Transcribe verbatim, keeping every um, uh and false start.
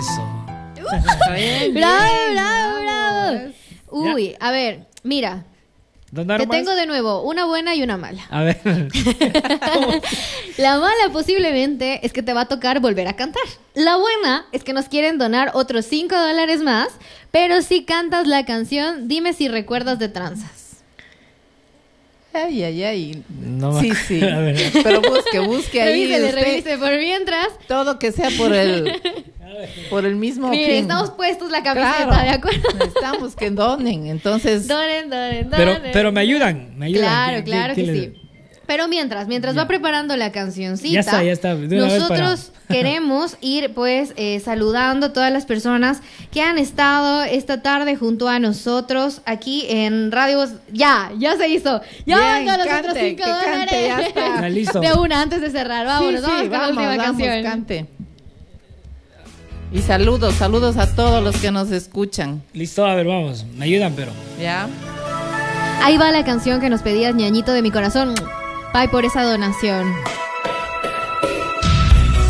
Eso. Bien, bravo, bien, bravo, bravo. vamos. Uy, a ver, mira. ¿Donar Te más? tengo de nuevo una buena y una mala. A ver. La mala posiblemente es que te va a tocar volver a cantar. La buena es que nos quieren donar otros cinco dólares más, pero si cantas la canción, dime si recuerdas de Tranzas. Ay, ay, ay. No me Sí, acuerdo. sí. A ver. Pero busque, busque ahí. Revísele, usted, revise por mientras. todo que sea por el, por el mismo Mire, fin. estamos puestos la camiseta, Claro. ¿de acuerdo? Necesitamos que donen, entonces. Donen, donen, Pero, donen. pero me ayudan, me ayudan. Claro, ¿Qué- claro qué- que qué sí. les- Pero mientras, mientras Ya. va preparando la cancioncita, Ya está, ya está. De una vez nosotros queremos ir pues eh, saludando a todas las personas que han estado esta tarde junto a nosotros aquí en Radio. Ya, ya se hizo. Ya Bien, van los cante, otros cinco que cante, dólares. ya está. Ya, listo. De una, antes de cerrar. Vámonos, Sí, sí, vamos con la última vamos, canción. cante. Y saludos, saludos a todos los que nos escuchan. Listo, a ver, vamos. Me ayudan, pero. ¿Ya? Ahí va la canción que nos pedías, ñañito de mi corazón. Bye por esa donación.